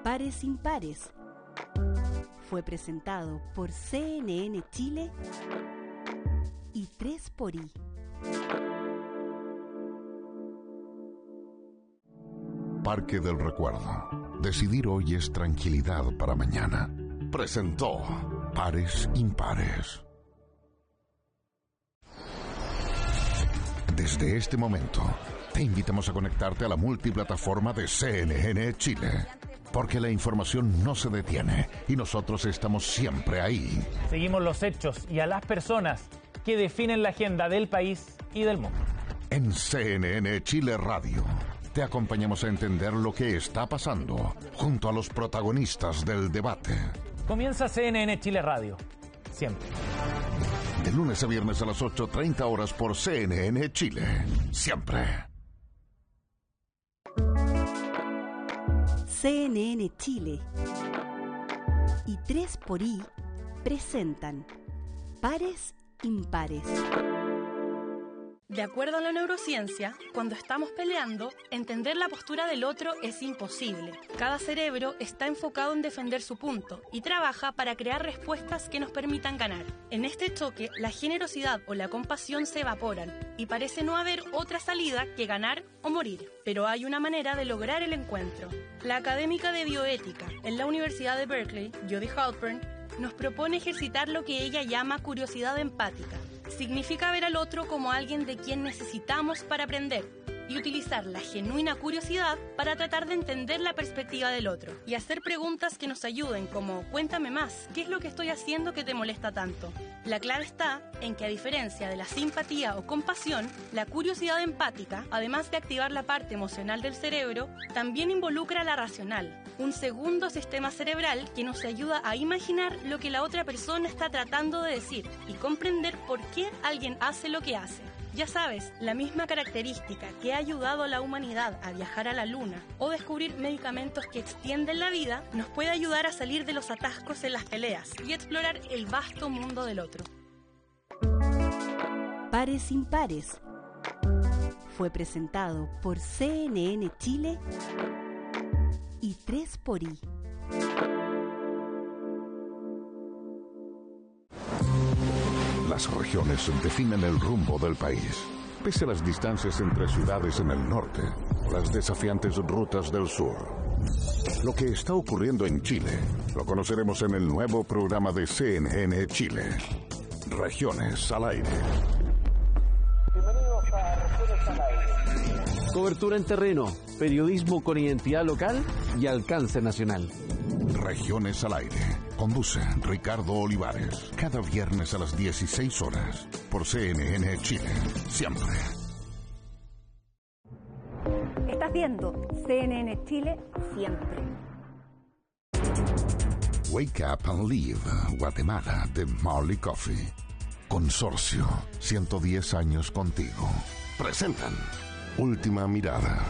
Pares Impares fue presentado por CNN Chile y 3xI. Parque del Recuerdo. Decidir hoy es tranquilidad para mañana. Presentó Pares Impares. Desde este momento, te invitamos a conectarte a la multiplataforma de CNN Chile, porque la información no se detiene y nosotros estamos siempre ahí. Seguimos los hechos y a las personas que definen la agenda del país y del mundo. En CNN Chile Radio, te acompañamos a entender lo que está pasando junto a los protagonistas del debate. Comienza CNN Chile Radio. Siempre. De lunes a viernes a las 8:30 horas por CNN Chile. Siempre. CNN Chile y 3xI presentan Pares Impares. De acuerdo a la neurociencia, cuando estamos peleando, entender la postura del otro es imposible. Cada cerebro está enfocado en defender su punto y trabaja para crear respuestas que nos permitan ganar. En este choque, la generosidad o la compasión se evaporan y parece no haber otra salida que ganar o morir. Pero hay una manera de lograr el encuentro. La académica de bioética en la Universidad de Berkeley, Jody Halpern, nos propone ejercitar lo que ella llama curiosidad empática. Significa ver al otro como alguien de quien necesitamos para aprender y utilizar la genuina curiosidad para tratar de entender la perspectiva del otro y hacer preguntas que nos ayuden como cuéntame más, ¿qué es lo que estoy haciendo que te molesta tanto? La clave está en que a diferencia de la simpatía o compasión, la curiosidad empática, además de activar la parte emocional del cerebro, también involucra la racional, un segundo sistema cerebral que nos ayuda a imaginar lo que la otra persona está tratando de decir y comprender por qué alguien hace lo que hace. Ya sabes, la misma característica que ha ayudado a la humanidad a viajar a la Luna o descubrir medicamentos que extienden la vida, nos puede ayudar a salir de los atascos en las peleas y explorar el vasto mundo del otro. Pares Impares fue presentado por CNN Chile y 3xI. Las regiones definen el rumbo del país. Pese a las distancias entre ciudades en el norte, las desafiantes rutas del sur. Lo que está ocurriendo en Chile lo conoceremos en el nuevo programa de CNN Chile. Regiones al aire. Bienvenidos a Regiones al aire. Cobertura en terreno, periodismo con identidad local y alcance nacional. Regiones al aire. Conduce Ricardo Olivares. Cada viernes a las 16 horas por CNN Chile. Siempre. Estás viendo CNN Chile siempre. Wake Up and Live, Guatemala, de Marley Coffee. Consorcio, 110 años contigo. Presentan Última Mirada.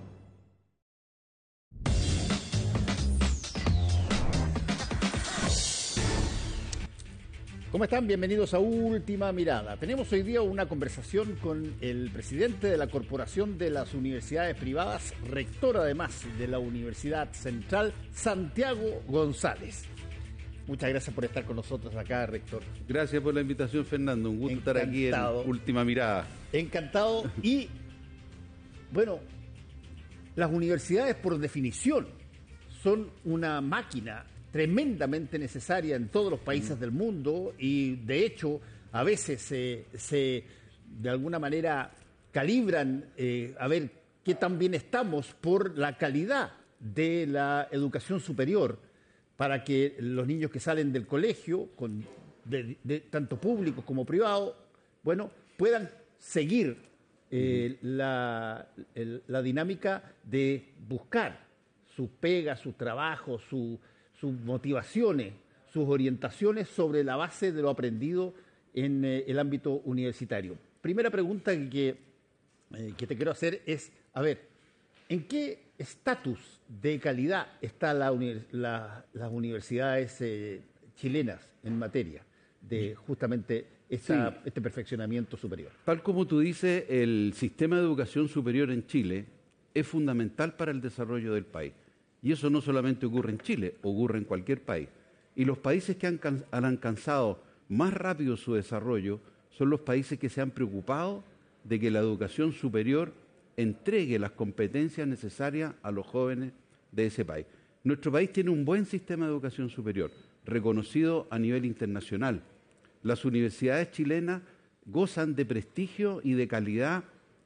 ¿Cómo están? Bienvenidos a Última Mirada. Tenemos hoy día una conversación con el presidente de la Corporación de las Universidades Privadas, rector además de la Universidad Central, Santiago González. Muchas gracias por estar con nosotros acá, rector. Gracias por la invitación, Fernando. Un gusto estar aquí en Última Mirada. Encantado. Y, bueno, las universidades por definición son una máquina tremendamente necesaria en todos los países del mundo y de hecho a veces se de alguna manera calibran a ver qué tan bien estamos por la calidad de la educación superior para que los niños que salen del colegio, de tanto público como privado, bueno, puedan seguir la dinámica de buscar su pega, su trabajo, sus motivaciones, sus orientaciones sobre la base de lo aprendido en el ámbito universitario. Primera pregunta que te quiero hacer es, a ver, ¿en qué estatus de calidad están las universidades chilenas en materia de justamente este perfeccionamiento superior? Tal como tú dices, el sistema de educación superior en Chile es fundamental para el desarrollo del país. Y eso no solamente ocurre en Chile, ocurre en cualquier país. Y los países que han alcanzado más rápido su desarrollo son los países que se han preocupado de que la educación superior entregue las competencias necesarias a los jóvenes de ese país. Nuestro país tiene un buen sistema de educación superior, reconocido a nivel internacional. Las universidades chilenas gozan de prestigio y de calidad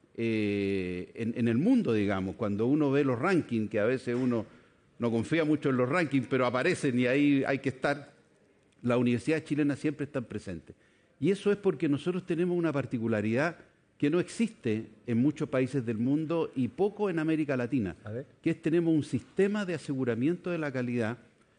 en el mundo, digamos. Cuando uno ve los rankings, que a veces uno no confía mucho en los rankings, pero aparecen y ahí hay que estar, las universidades chilenas siempre están presentes. Y eso es porque nosotros tenemos una particularidad que no existe en muchos países del mundo y poco en América Latina, que es tenemos un sistema de aseguramiento de la calidad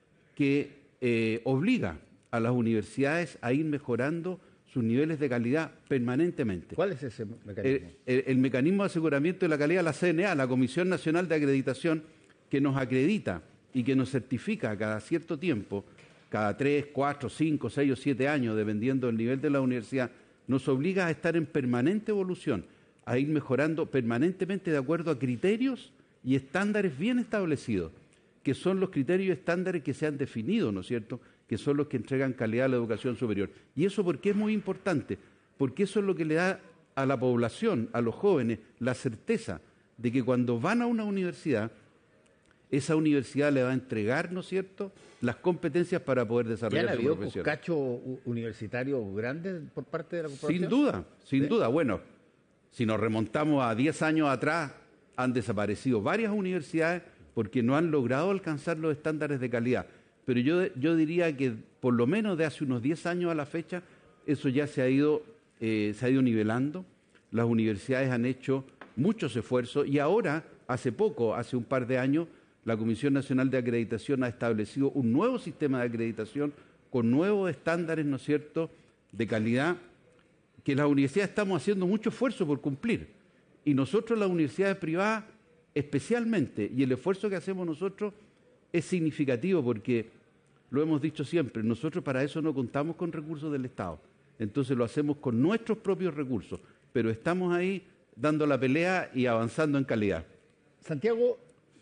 que obliga a las universidades a ir mejorando sus niveles de calidad permanentemente. ¿Cuál es ese mecanismo? El mecanismo de aseguramiento de la calidad, la CNA, la Comisión Nacional de Acreditación, que nos acredita y que nos certifica cada cierto tiempo, cada 3, 4, 5, 6 o 7 años, dependiendo del nivel de la universidad, nos obliga a estar en permanente evolución, a ir mejorando permanentemente de acuerdo a criterios y estándares bien establecidos, que son los criterios y estándares que se han definido, ¿no es cierto?, que son los que entregan calidad a la educación superior. ¿Y eso por qué es muy importante? Porque eso es lo que le da a la población, a los jóvenes, la certeza de que cuando van a una universidad, esa universidad le va a entregar, ¿no es cierto?, las competencias para poder desarrollar su profesión. ¿Ya ha habido cachos universitarios grandes por parte de la corporación? Sin duda. Bueno, si nos remontamos a 10 años atrás, han desaparecido varias universidades porque no han logrado alcanzar los estándares de calidad. Pero yo diría que por lo menos de hace unos 10 años a la fecha, eso ya se ha ido nivelando. Las universidades han hecho muchos esfuerzos y ahora, hace un par de años, la Comisión Nacional de Acreditación ha establecido un nuevo sistema de acreditación con nuevos estándares, ¿no es cierto?, de calidad, que las universidades estamos haciendo mucho esfuerzo por cumplir. Y nosotros, las universidades privadas, especialmente, y el esfuerzo que hacemos nosotros es significativo porque, lo hemos dicho siempre, nosotros para eso no contamos con recursos del Estado. Entonces lo hacemos con nuestros propios recursos, pero estamos ahí dando la pelea y avanzando en calidad. Santiago,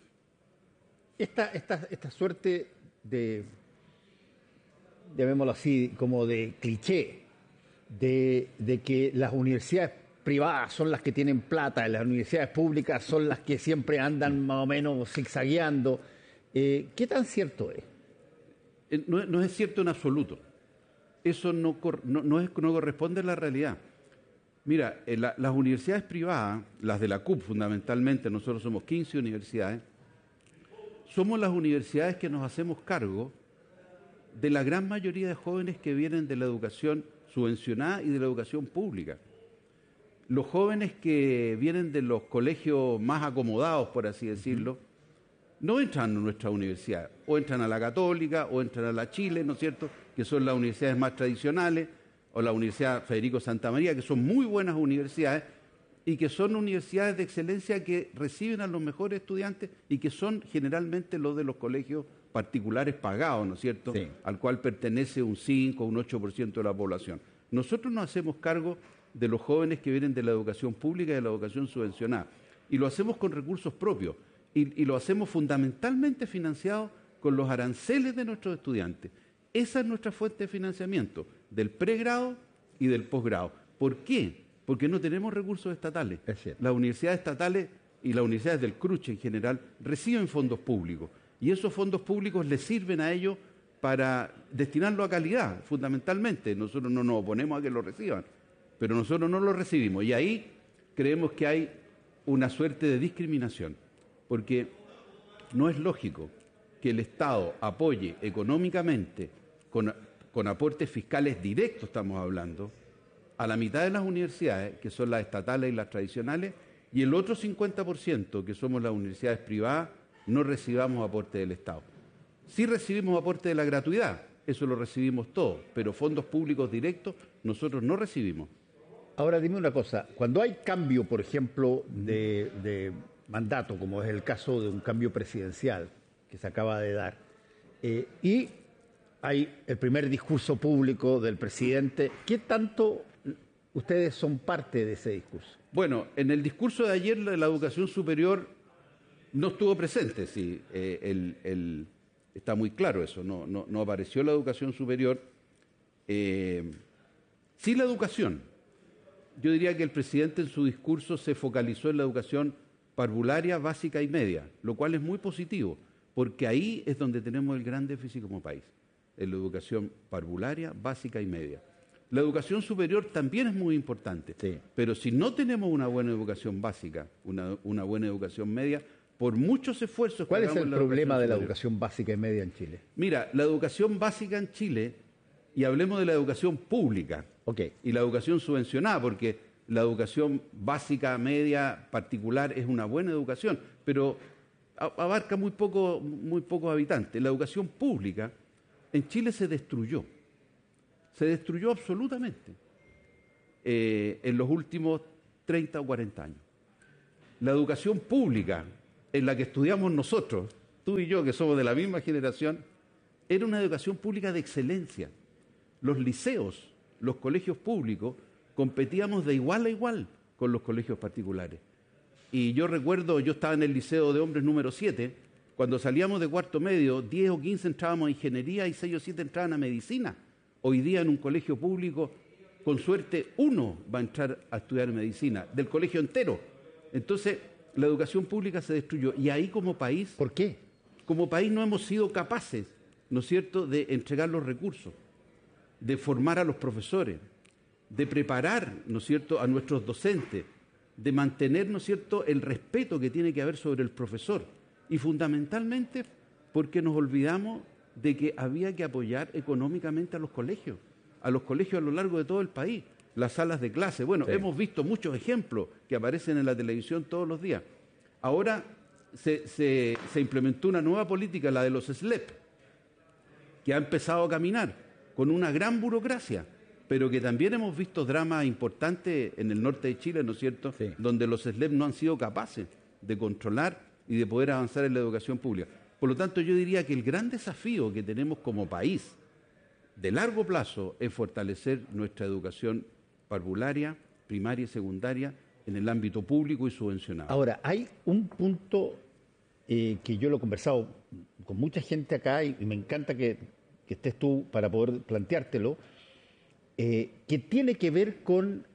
esta suerte de, llamémoslo así, como de cliché, de que las universidades privadas son las que tienen plata y las universidades públicas son las que siempre andan más o menos zigzagueando, ¿qué tan cierto es? No es cierto en absoluto. Eso no corresponde a la realidad. Mira, las universidades privadas, las de la CUP fundamentalmente, nosotros somos 15 universidades, somos las universidades que nos hacemos cargo de la gran mayoría de jóvenes que vienen de la educación subvencionada y de la educación pública. Los jóvenes que vienen de los colegios más acomodados, por así decirlo, no entran a nuestra universidad, o entran a la Católica, o entran a la Chile, ¿no es cierto?, que son las universidades más tradicionales, o la Universidad Federico Santa María, que son muy buenas universidades, y que son universidades de excelencia que reciben a los mejores estudiantes y que son generalmente los de los colegios particulares pagados, ¿no es cierto?, sí, al cual pertenece un 5 o un 8% de la población. Nosotros nos hacemos cargo de los jóvenes que vienen de la educación pública y de la educación subvencionada, y lo hacemos con recursos propios, y lo hacemos fundamentalmente financiado con los aranceles de nuestros estudiantes. Esa es nuestra fuente de financiamiento, del pregrado y del posgrado. ¿Por qué? Porque no tenemos recursos estatales. Las universidades estatales y las universidades del CRUCH en general reciben fondos públicos, y esos fondos públicos les sirven a ellos para destinarlo a calidad, fundamentalmente. Nosotros no nos oponemos a que lo reciban, pero nosotros no lo recibimos, y ahí creemos que hay una suerte de discriminación, porque no es lógico que el Estado apoye económicamente, con aportes fiscales directos estamos hablando, a la mitad de las universidades, que son las estatales y las tradicionales, y el otro 50%, que somos las universidades privadas, no recibamos aporte del Estado. Sí recibimos aporte de la gratuidad, eso lo recibimos todos, pero fondos públicos directos nosotros no recibimos. Ahora dime una cosa, cuando hay cambio, por ejemplo, de mandato, como es el caso de un cambio presidencial que se acaba de dar, y hay el primer discurso público del presidente, ¿qué tanto ustedes son parte de ese discurso? Bueno, en el discurso de ayer de la educación superior No estuvo presente, sí, está muy claro eso, no apareció la educación superior. Sí, la educación. Yo diría que el presidente en su discurso se focalizó en la educación parvularia, básica y media, lo cual es muy positivo, porque ahí es donde tenemos el gran déficit como país, en la educación parvularia, básica y media. La educación superior también es muy importante, sí, pero si no tenemos una buena educación básica, una buena educación media, por muchos esfuerzos... ¿Cuál es el problema de la educación básica y media en Chile? Mira, la educación básica en Chile, y hablemos de la educación pública, y la educación subvencionada, porque la educación básica, media, particular es una buena educación, pero abarca muy pocos habitantes. La educación pública en Chile se destruyó absolutamente en los últimos 30 o 40 años. La educación pública en la que estudiamos nosotros, tú y yo que somos de la misma generación, era una educación pública de excelencia. Los liceos, los colegios públicos, competíamos de igual a igual con los colegios particulares. Y yo recuerdo, yo estaba en el Liceo de Hombres número 7, cuando salíamos de cuarto medio, 10 o 15 entrábamos a ingeniería y 6 o 7 entraban a medicina. Hoy día en un colegio público, con suerte, 1 va a entrar a estudiar medicina, del colegio entero. Entonces, la educación pública se destruyó. Y ahí como país... ¿Por qué? Como país no hemos sido capaces, ¿no es cierto?, de entregar los recursos, de formar a los profesores, de preparar, ¿no es cierto?, a nuestros docentes, de mantener, ¿no es cierto?, el respeto que tiene que haber sobre el profesor. Y fundamentalmente porque nos olvidamos de que había que apoyar económicamente a los colegios a lo largo de todo el país, las salas de clase. Bueno, sí, hemos visto muchos ejemplos que aparecen en la televisión todos los días. Ahora se implementó una nueva política, la de los SLEP, que ha empezado a caminar con una gran burocracia, pero que también hemos visto dramas importantes en el norte de Chile, ¿no es cierto?, sí, donde los SLEP no han sido capaces de controlar y de poder avanzar en la educación pública. Por lo tanto, yo diría que el gran desafío que tenemos como país de largo plazo es fortalecer nuestra educación parvularia, primaria y secundaria en el ámbito público y subvencionado. Ahora, hay un punto que yo lo he conversado con mucha gente acá y me encanta que estés tú para poder planteártelo, que tiene que ver con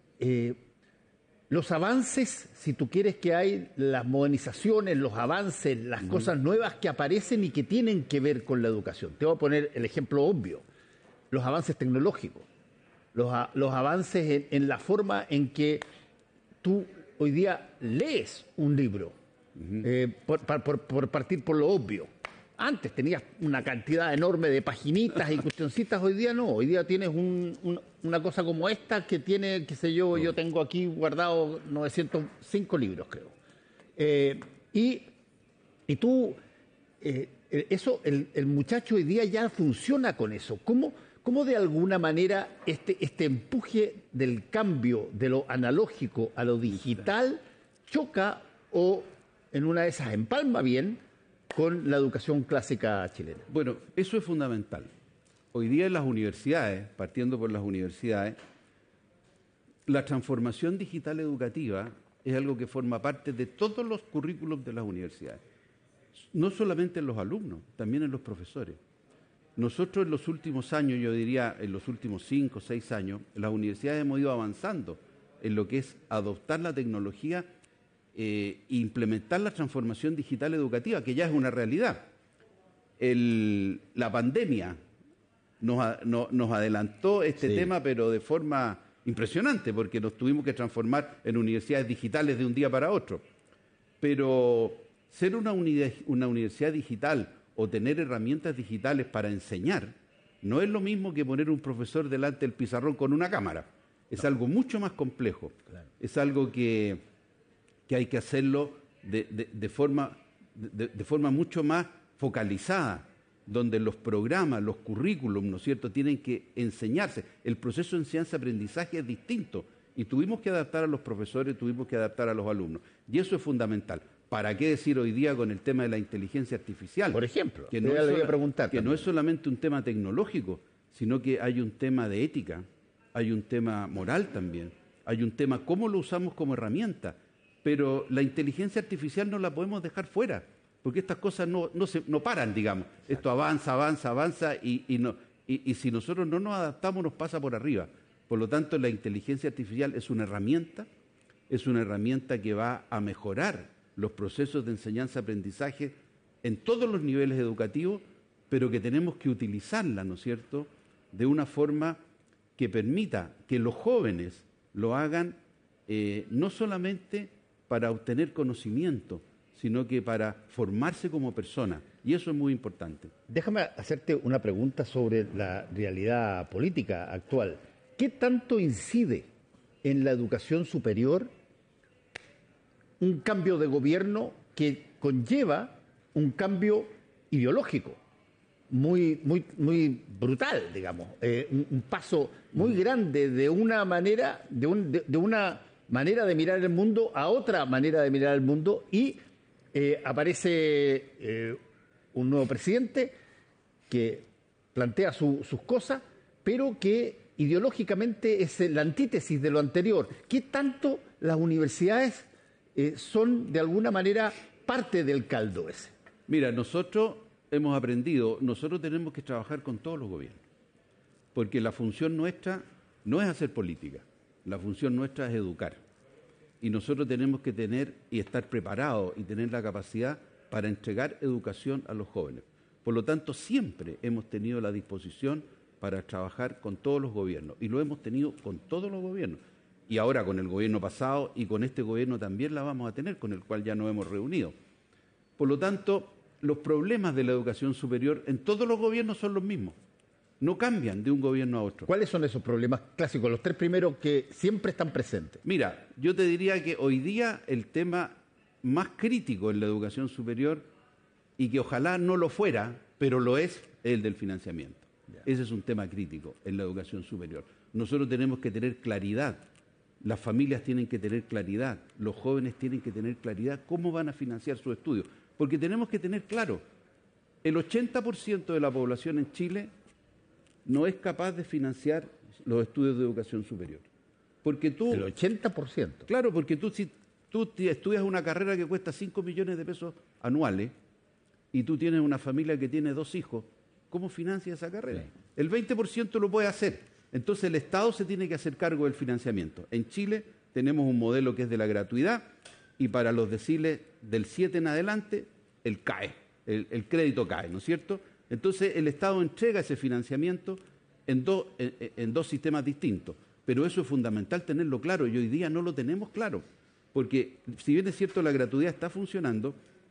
los avances, si tú quieres, que hay, las modernizaciones, los avances, las cosas nuevas que aparecen y que tienen que ver con la educación. Te voy a poner el ejemplo obvio, los avances tecnológicos, los avances en la forma en que tú hoy día lees un libro, por partir por lo obvio. Antes tenías una cantidad enorme de paginitas y cuestioncitas, hoy día no. Hoy día tienes una cosa como esta que tiene, qué sé yo, yo tengo aquí guardado 905 libros, creo. Y tú, eso, el muchacho hoy día ya funciona con eso. ¿Cómo de alguna manera este empuje del cambio de lo analógico a lo digital choca o en una de esas empalma bien con la educación clásica chilena? Bueno, eso es fundamental. Hoy día en las universidades, partiendo por las universidades, la transformación digital educativa es algo que forma parte de todos los currículos de las universidades. No solamente en los alumnos, también en los profesores. Nosotros en los últimos años, yo diría en los últimos 5 o 6 años, en las universidades hemos ido avanzando en lo que es adoptar la tecnología e implementar la transformación digital educativa, que ya es una realidad. La pandemia nos adelantó este tema, pero de forma impresionante, porque nos tuvimos que transformar en universidades digitales de un día para otro. Pero ser una universidad digital o tener herramientas digitales para enseñar no es lo mismo que poner un profesor delante del pizarrón con una cámara. Es algo mucho más complejo. Claro. Es algo que hay que hacerlo de forma mucho más focalizada, donde los programas, los currículums, ¿no es cierto?, tienen que enseñarse. El proceso de enseñanza-aprendizaje es distinto y tuvimos que adaptar a los profesores, tuvimos que adaptar a los alumnos. Y eso es fundamental. ¿Para qué decir hoy día con el tema de la inteligencia artificial? Por ejemplo, que no es solamente un tema tecnológico, sino que hay un tema de ética, hay un tema moral también, hay un tema cómo lo usamos como herramienta. pero la inteligencia artificial no la podemos dejar fuera, porque estas cosas no paran, digamos. Esto avanza y si nosotros no nos adaptamos nos pasa por arriba. Por lo tanto, la inteligencia artificial es una herramienta que va a mejorar los procesos de enseñanza-aprendizaje en todos los niveles educativos, pero que tenemos que utilizarla, ¿no es cierto?, de una forma que permita que los jóvenes lo hagan no solamente para obtener conocimiento, sino que para formarse como persona. Y eso es muy importante. Déjame hacerte una pregunta sobre la realidad política actual. ¿Qué tanto incide en la educación superior un cambio de gobierno que conlleva un cambio ideológico muy brutal, digamos, un paso muy grande de una manera de mirar el mundo a otra manera de mirar el mundo, y aparece un nuevo presidente que plantea sus cosas, pero que ideológicamente es la antítesis de lo anterior. ¿Qué tanto las universidades son de alguna manera parte del caldo ese? Mira, nosotros hemos aprendido, nosotros tenemos que trabajar con todos los gobiernos, porque la función nuestra no es hacer política, la función nuestra es educar. Y nosotros tenemos que tener y estar preparados y tener la capacidad para entregar educación a los jóvenes. Por lo tanto, siempre hemos tenido la disposición para trabajar con todos los gobiernos, y lo hemos tenido con todos los gobiernos. Y ahora con el gobierno pasado y con este gobierno también la vamos a tener, con el cual ya nos hemos reunido. Por lo tanto, los problemas de la educación superior en todos los gobiernos son los mismos. No cambian de un gobierno a otro. ¿Cuáles son esos problemas clásicos, los tres primeros que siempre están presentes? Mira, yo te diría que hoy día el tema más crítico en la educación superior, y que ojalá no lo fuera, pero lo es el del financiamiento. Ese es un tema crítico en la educación superior. Nosotros tenemos que tener claridad, las familias tienen que tener claridad, los jóvenes tienen que tener claridad cómo van a financiar sus estudios. Porque tenemos que tener claro, el 80% de la población en Chile no es capaz de financiar los estudios de educación superior. Porque tú... El 80%. Claro, porque si tú estudias una carrera que cuesta 5 millones de pesos anuales y tú tienes una familia que tiene 2 hijos, ¿cómo financia esa carrera? Sí. El 20% lo puede hacer. Entonces el Estado se tiene que hacer cargo del financiamiento. En Chile tenemos un modelo que es de la gratuidad, y para los deciles del 7 en adelante, el CAE, el crédito CAE, ¿no es cierto? Entonces el Estado entrega ese financiamiento en dos sistemas distintos. Pero eso es fundamental tenerlo claro, y hoy día no lo tenemos claro. Porque si bien es cierto la gratuidad está funcionando,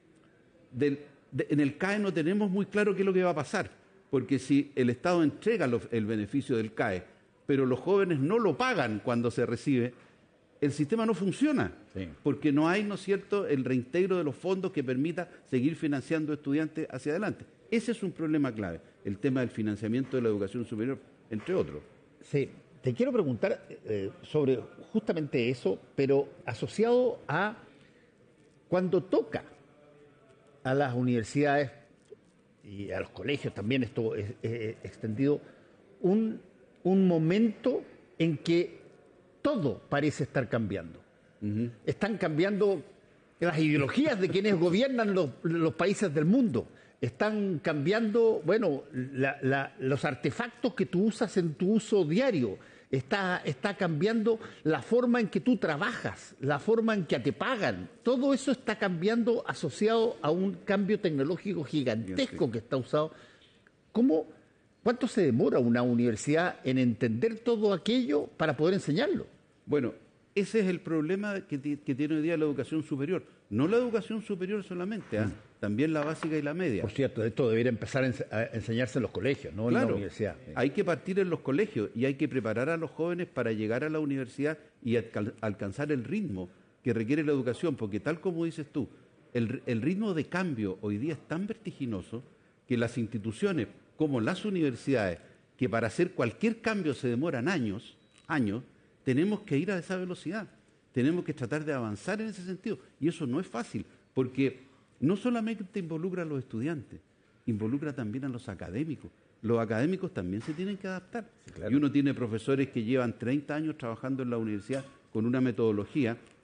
en el CAE no tenemos muy claro qué es lo que va a pasar. Porque si el Estado entrega el beneficio del CAE, pero los jóvenes no lo pagan cuando se recibe, el sistema no funciona, sí, porque no hay, ¿no es cierto?, el reintegro de los fondos que permita seguir financiando estudiantes hacia adelante. Ese es un problema clave, el tema del financiamiento de la educación superior, entre otros. Sí, te quiero preguntar sobre justamente eso, pero asociado a cuando toca a las universidades y a los colegios también, esto es extendido, un momento en que todo parece estar cambiando. Uh-huh. Están cambiando las ideologías de quienes gobiernan los países del mundo. Están cambiando, los artefactos que tú usas en tu uso diario. Está cambiando la forma en que tú trabajas, la forma en que te pagan. Todo eso está cambiando asociado a un cambio tecnológico gigantesco que está usado. ¿Cuánto se demora una universidad en entender todo aquello para poder enseñarlo? Bueno, ese es el problema que tiene hoy día la educación superior. No la educación superior solamente, también la básica y la media. Por cierto, esto debería empezar a enseñarse en los colegios, no claro, en la universidad. Hay que partir en los colegios y hay que preparar a los jóvenes para llegar a la universidad y alcanzar el ritmo que requiere la educación, porque tal como dices tú, el ritmo de cambio hoy día es tan vertiginoso que las instituciones como las universidades, que para hacer cualquier cambio se demoran años, tenemos que ir a esa velocidad, tenemos que tratar de avanzar en ese sentido. Y eso no es fácil, porque no solamente involucra a los estudiantes, involucra también a los académicos. Los académicos también se tienen que adaptar. Sí, claro. Y uno tiene profesores que llevan 30 años trabajando en la universidad con una metodología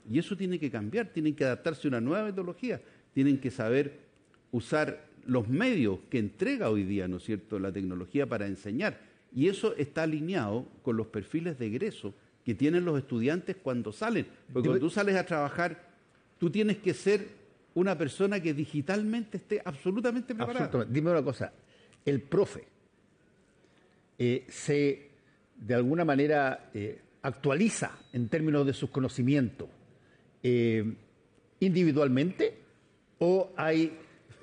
Y eso tiene que cambiar, tienen que adaptarse a una nueva metodología, tienen que saber usar los medios que entrega hoy día, ¿no es cierto?, la tecnología para enseñar. Y eso está alineado con los perfiles de egreso que tienen los estudiantes cuando salen. Porque cuando tú sales a trabajar, tú tienes que ser una persona que digitalmente esté absolutamente preparada. Absolutamente. Dime una cosa, el profe se, de alguna manera, actualiza en términos de sus conocimientos individualmente, o hay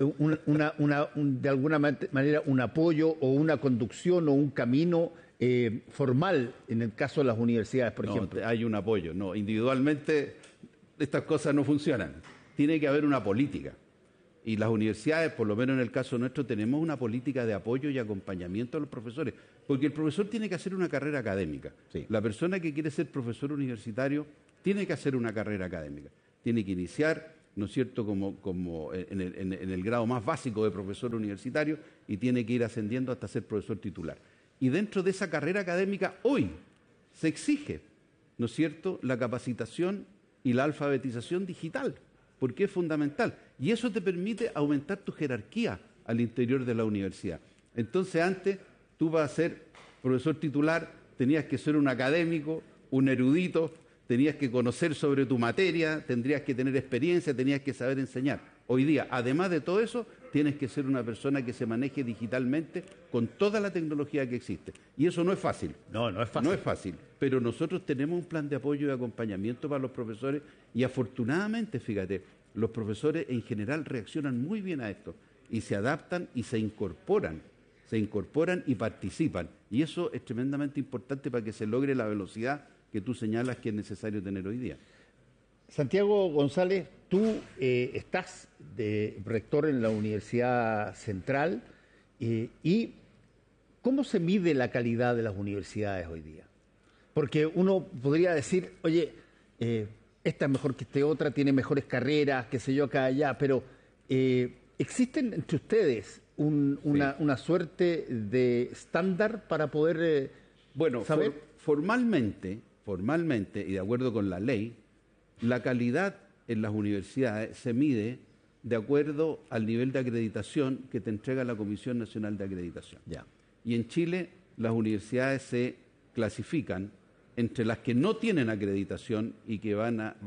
de alguna manera un apoyo o una conducción o un camino formal en el caso de las universidades, por ejemplo? Hay un apoyo. No, individualmente estas cosas no funcionan. Tiene que haber una política. Y las universidades, por lo menos en el caso nuestro, tenemos una política de apoyo y acompañamiento a los profesores. Porque el profesor tiene que hacer una carrera académica. Sí. La persona que quiere ser profesor universitario tiene que hacer una carrera académica. Tiene que iniciar, ¿no es cierto?, como en el grado más básico de profesor universitario, y tiene que ir ascendiendo hasta ser profesor titular. Y dentro de esa carrera académica hoy se exige, ¿no es cierto?, la capacitación y la alfabetización digital, porque es fundamental. Y eso te permite aumentar tu jerarquía al interior de la universidad. Entonces antes, tú para ser profesor titular tenías que ser un académico, un erudito, tenías que conocer sobre tu materia, tendrías que tener experiencia, tenías que saber enseñar. Hoy día, además de todo eso, tienes que ser una persona que se maneje digitalmente con toda la tecnología que existe. Y eso no es fácil. No es fácil. No es fácil. Pero nosotros tenemos un plan de apoyo y acompañamiento para los profesores y afortunadamente, fíjate, los profesores en general reaccionan muy bien a esto y se adaptan y se incorporan y participan. Y eso es tremendamente importante para que se logre la velocidad que tú señalas que es necesario tener hoy día. Santiago González, tú estás de rector en la Universidad Central y ¿cómo se mide la calidad de las universidades hoy día? Porque uno podría decir, oye, esta es mejor que esta otra, tiene mejores carreras, qué sé yo, acá, allá, pero ¿existen entre ustedes una suerte de estándar para poder saber? Formalmente, y de acuerdo con la ley, la calidad en las universidades se mide de acuerdo al nivel de acreditación que te entrega la Comisión Nacional de Acreditación. Ya. Y en Chile las universidades se clasifican entre las que no tienen acreditación y que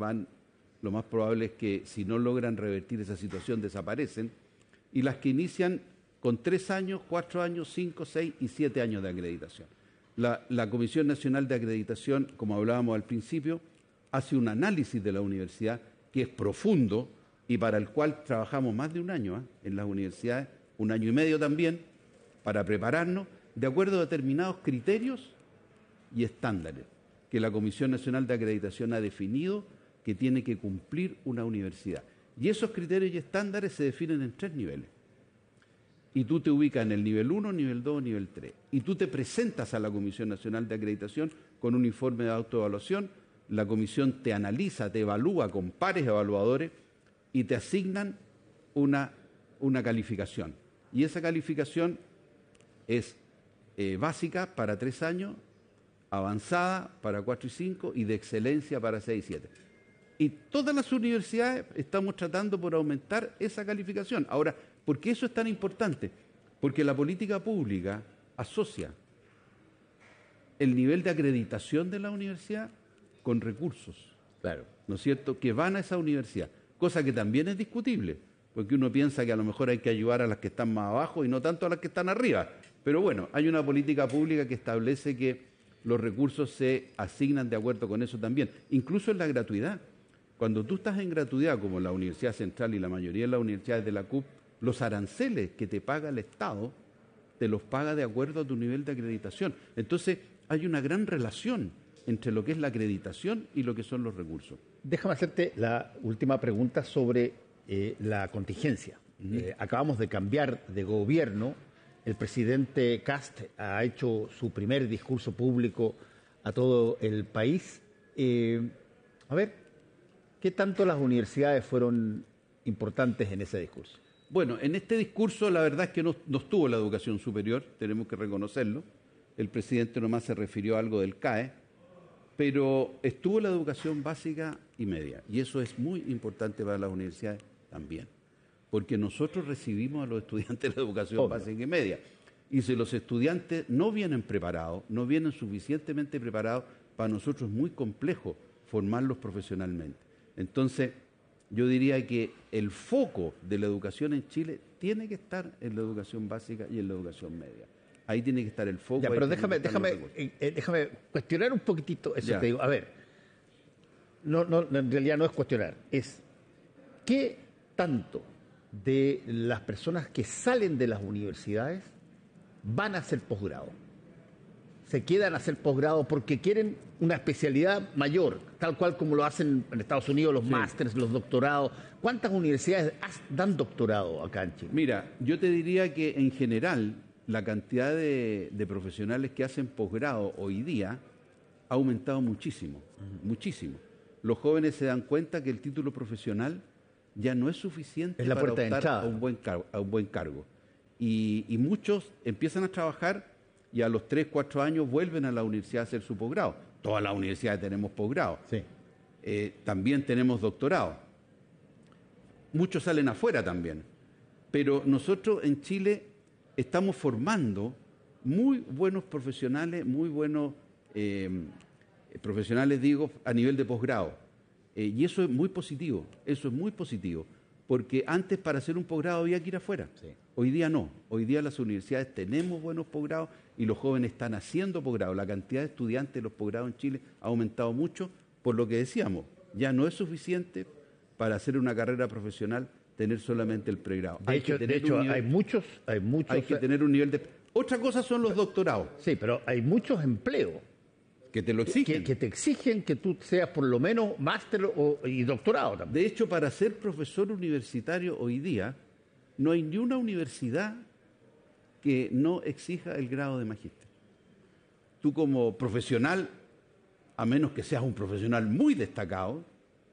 lo más probable es que si no logran revertir esa situación desaparecen, y las que inician con 3 años, 4 años, 5, 6 y 7 años de acreditación. La Comisión Nacional de Acreditación, como hablábamos al principio, hace un análisis de la universidad que es profundo y para el cual trabajamos más de un año en las universidades, 1 año y medio también, para prepararnos de acuerdo a determinados criterios y estándares que la Comisión Nacional de Acreditación ha definido que tiene que cumplir una universidad. Y esos criterios y estándares se definen en 3 niveles. Y tú te ubicas en el nivel 1, nivel 2, nivel 3. Y tú te presentas a la Comisión Nacional de Acreditación con un informe de autoevaluación. La comisión te analiza, te evalúa con pares evaluadores y te asignan una calificación. Y esa calificación es básica para 3 años, avanzada para 4 y 5 y de excelencia para 6 y 7. Y todas las universidades estamos tratando por aumentar esa calificación. Ahora, ¿por qué eso es tan importante? Porque la política pública asocia el nivel de acreditación de la universidad con recursos, claro, ¿no es cierto?, que van a esa universidad, cosa que también es discutible, porque uno piensa que a lo mejor hay que ayudar a las que están más abajo y no tanto a las que están arriba. Pero bueno, hay una política pública que establece que los recursos se asignan de acuerdo con eso también, incluso en la gratuidad. Cuando tú estás en gratuidad, como la Universidad Central y la mayoría de las universidades de la CUP, los aranceles que te paga el Estado, te los paga de acuerdo a tu nivel de acreditación. Entonces, hay una gran relación entre lo que es la acreditación y lo que son los recursos. Déjame hacerte la última pregunta sobre la contingencia. Acabamos de cambiar de gobierno. El presidente Kast ha hecho su primer discurso público a todo el país. A ver, ¿qué tanto las universidades fueron importantes en ese discurso? Bueno, en este discurso la verdad es que no estuvo la educación superior, tenemos que reconocerlo. El presidente nomás se refirió a algo del CAE pero estuvo la educación básica y media. Y eso es muy importante para las universidades también, porque nosotros recibimos a los estudiantes de la educación básica y media. Y si los estudiantes no vienen preparados, no vienen suficientemente preparados, para nosotros es muy complejo formarlos profesionalmente. Entonces, yo diría que el foco de la educación en Chile tiene que estar en la educación básica y en la educación media. Ahí tiene que estar el foco. Ya, pero déjame cuestionar un poquitito eso. Te digo, a ver, no, en realidad no es cuestionar, es ¿qué tanto de las personas que salen de las universidades van a hacer posgrado? Se quedan a hacer posgrado porque quieren una especialidad mayor, tal cual como lo hacen en Estados Unidos los másteres, los doctorados. ¿Cuántas universidades dan doctorado acá en Chile? Mira, yo te diría que en general la cantidad de profesionales que hacen posgrado hoy día ha aumentado muchísimo, muchísimo. Los jóvenes se dan cuenta que el título profesional ya no es suficiente para optar a un buen cargo. Y muchos empiezan a trabajar y a los 3, 4 años vuelven a la universidad a hacer su posgrado. Todas las universidades tenemos posgrado. Sí. También tenemos doctorado. Muchos salen afuera también. Pero nosotros en Chile estamos formando muy buenos profesionales, muy buenos profesionales, digo, a nivel de posgrado. Y eso es muy positivo, porque antes para hacer un posgrado había que ir afuera. Sí. Hoy día no, hoy día las universidades tenemos buenos posgrados y los jóvenes están haciendo posgrado. La cantidad de estudiantes de los posgrados en Chile ha aumentado mucho, por lo que decíamos, ya no es suficiente para hacer una carrera profesional tener solamente el pregrado. De hecho, hay muchos... Hay que tener un nivel de... Otra cosa son los doctorados. Sí, pero hay muchos empleos que te lo exigen. Que te exigen que tú seas por lo menos máster y doctorado también. De hecho, para ser profesor universitario hoy día, no hay ni una universidad que no exija el grado de magíster. Tú como profesional, a menos que seas un profesional muy destacado,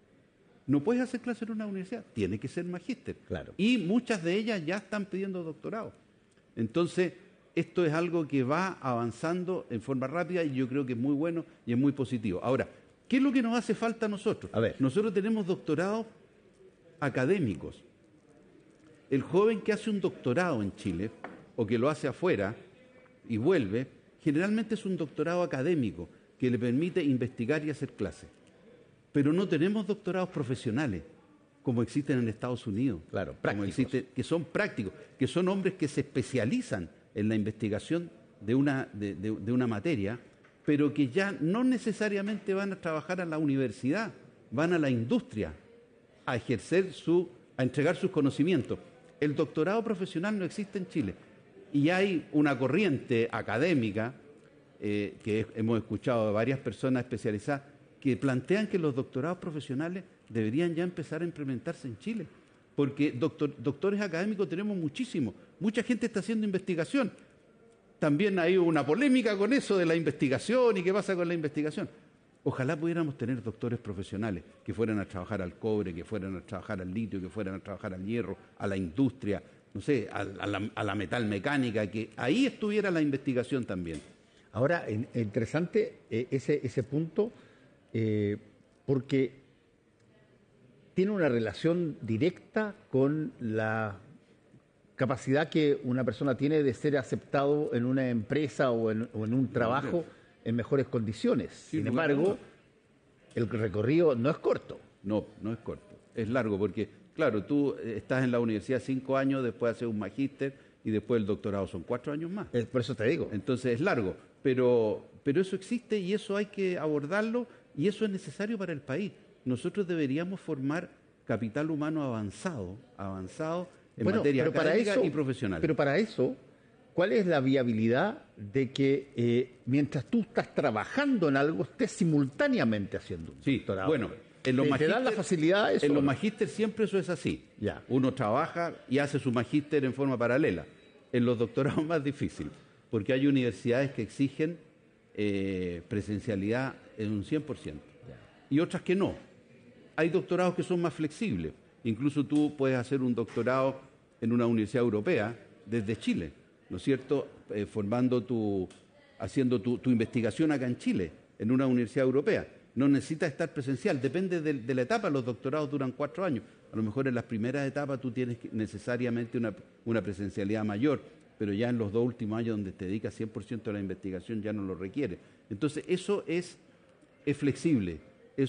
no puedes hacer clase en una universidad, tiene que ser magíster. Claro. Y muchas de ellas ya están pidiendo doctorado. Entonces, esto es algo que va avanzando en forma rápida y yo creo que es muy bueno y es muy positivo. Ahora, ¿qué es lo que nos hace falta a nosotros? A ver. Nosotros tenemos doctorados académicos. El joven que hace un doctorado en Chile o que lo hace afuera y vuelve, generalmente es un doctorado académico que le permite investigar y hacer clases. Pero no tenemos doctorados profesionales como existen en Estados Unidos. Claro, prácticos. Que son prácticos, que son hombres que se especializan en la investigación de una materia, pero que ya no necesariamente van a trabajar a la universidad, van a la industria a a entregar sus conocimientos. El doctorado profesional no existe en Chile y hay una corriente académica que hemos escuchado de varias personas especializadas que plantean que los doctorados profesionales deberían ya empezar a implementarse en Chile, porque doctores académicos tenemos muchísimos, mucha gente está haciendo investigación. También hay una polémica con eso de la investigación y qué pasa con la investigación. Ojalá pudiéramos tener doctores profesionales que fueran a trabajar al cobre, que fueran a trabajar al litio, que fueran a trabajar al hierro, a la industria, no sé, a la metalmecánica, que ahí estuviera la investigación también. Ahora, interesante ese punto, porque tiene una relación directa con la capacidad que una persona tiene de ser aceptado en una empresa o en un trabajo en mejores condiciones. Sin embargo, el recorrido no es corto. No es corto, es largo, porque, claro, tú estás en la universidad 5 años, después haces un magíster y después el doctorado son 4 años más. Por eso te digo. Entonces es largo, pero eso existe y eso hay que abordarlo y eso es necesario para el país. Nosotros deberíamos formar capital humano avanzado en materia académica y profesional. Pero para eso, ¿cuál es la viabilidad de que mientras tú estás trabajando en algo, estés simultáneamente haciendo un doctorado? Bueno, en los ¿te dan la facilidad eso? En los magísteres siempre eso es así. Ya. Uno trabaja y hace su magíster en forma paralela. En los doctorados es más difícil, porque hay universidades que exigen presencialidad en un 100%. Ya. Y otras que no. Hay doctorados que son más flexibles. Incluso tú puedes hacer un doctorado en una universidad europea desde Chile, ¿no es cierto? Haciendo tu investigación acá en Chile. en una universidad europea. No necesita estar presencial, depende de la etapa. Los doctorados duran 4 años. A lo mejor en las primeras etapas tú tienes necesariamente una presencialidad mayor, pero ya en los 2 últimos años donde te dedicas 100% a la investigación ya no lo requiere. Entonces eso es flexible,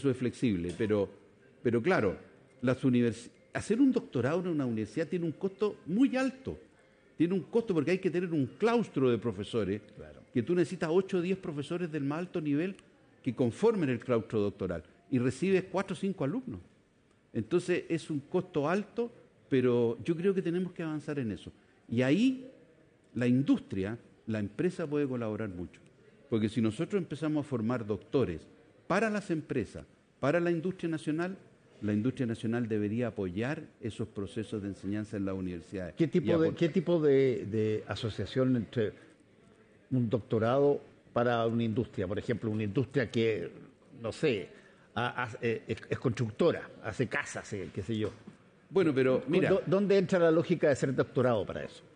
pero claro, hacer un doctorado en una universidad tiene un costo muy alto. Tiene un costo porque hay que tener un claustro de profesores, claro, que tú necesitas 8 o 10 profesores del más alto nivel que conformen el claustro doctoral y recibes 4 o 5 alumnos. Entonces es un costo alto, pero yo creo que tenemos que avanzar en eso. Y ahí la industria, la empresa puede colaborar mucho. Porque si nosotros empezamos a formar doctores para las empresas, para la industria nacional debería apoyar esos procesos de enseñanza en las universidades. ¿Qué tipo de asociación entre un doctorado para una industria? Por ejemplo, una industria que, no sé, es constructora, hace casas, qué sé yo. Bueno, pero mira... ¿Dónde entra la lógica de ser doctorado para eso?